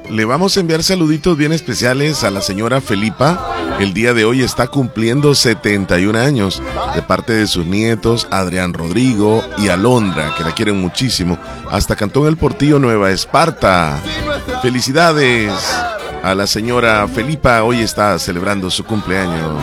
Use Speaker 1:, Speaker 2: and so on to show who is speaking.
Speaker 1: Le vamos a enviar saluditos bien especiales a la señora Felipa. El día de hoy está cumpliendo 71 años, de parte de sus nietos Adrián Rodrigo y Alondra, que la quieren muchísimo, hasta Cantón El Portillo, Nueva Esparta. Felicidades a la señora Felipa, hoy está celebrando su cumpleaños.